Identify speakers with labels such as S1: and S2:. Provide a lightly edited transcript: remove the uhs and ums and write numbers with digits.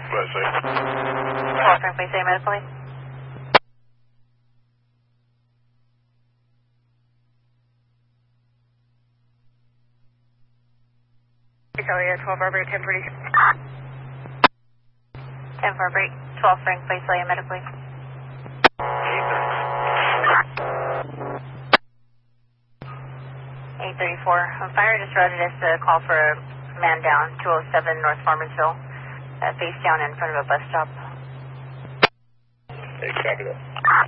S1: USA.
S2: 12 Frank, please say medically.
S3: Victoria, 12 Barbary, 1040.
S2: 10 Barbary, 12 Frank, please say medically. 834. Fire just routed us a call for a man down, 207 North Farmersville, face down in front of a bus stop.
S1: Hey, copy that.